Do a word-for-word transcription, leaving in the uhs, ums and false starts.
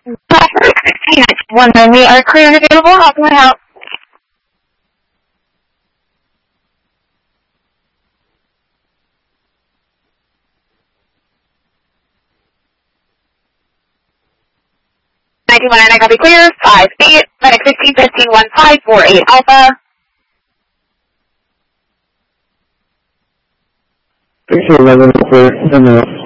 One moment, are clear and available? How can I help? ninety-one, I copy clear. five eight, Medic fifteen fifteen one five four eight Alpha. Picture eleven, clear, ten minutes.